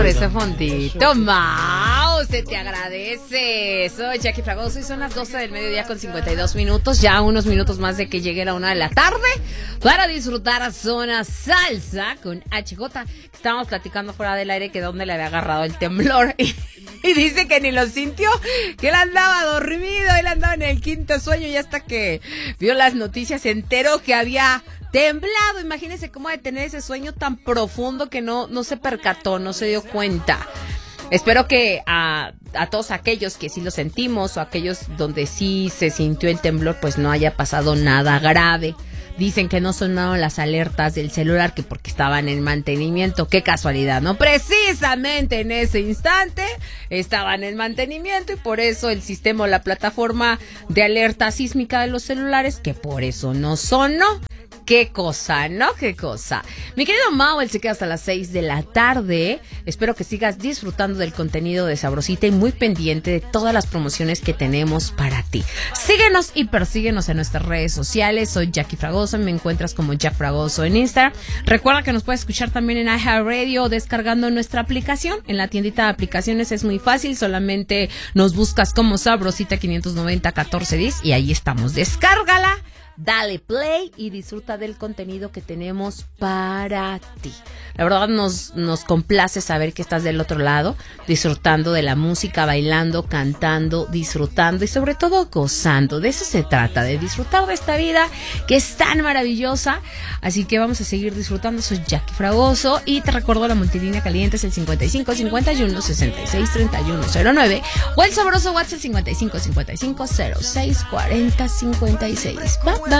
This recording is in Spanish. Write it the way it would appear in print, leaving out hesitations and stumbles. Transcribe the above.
Por ese fondito, Mau, se te agradece. Soy Jackie Fragoso y son las 12 del mediodía con 52 minutos. Ya unos minutos más de que llegue la 1 de la tarde para disfrutar a Zona Salsa con HJ. Estábamos platicando fuera del aire que dónde le había agarrado el temblor y dice que ni lo sintió, que él andaba dormido, él andaba en el quinto sueño y hasta que vio las noticias se enteró que había temblado. Imagínense cómo de tener ese sueño tan profundo que no se percató, no se dio cuenta. Espero que a todos aquellos que sí lo sentimos o aquellos donde sí se sintió el temblor, pues no haya pasado nada grave. Dicen que no sonaron las alertas del celular que porque estaban en mantenimiento. Qué casualidad, ¿no? Precisamente en ese instante estaban en mantenimiento y por eso el sistema o la plataforma de alerta sísmica de los celulares, que por eso no sonó. Qué cosa, ¿no? Qué cosa. Mi querido Mau, él se queda hasta las 6 de la tarde. Espero que sigas disfrutando del contenido de Sabrosita y muy pendiente de todas las promociones que tenemos para ti. Síguenos y persíguenos en nuestras redes sociales. Soy Jackie Fragoso, me encuentras como Jack Fragoso en Instagram. Recuerda que nos puedes escuchar también en iHeartRadio descargando nuestra aplicación. En la tiendita de aplicaciones es muy fácil, solamente nos buscas como Sabrosita 590 1410 y ahí estamos. Descárgala. Dale play y disfruta del contenido que tenemos para ti. La verdad nos complace saber que estás del otro lado, disfrutando de la música, bailando, cantando, disfrutando y sobre todo gozando. De eso se trata, de disfrutar de esta vida que es tan maravillosa. Así que vamos a seguir disfrutando. Soy Jackie Fragoso y te recuerdo la multilínea caliente es el 55 51 66 31 09 o el sabroso WhatsApp 55 55 06 40 56. Vamos.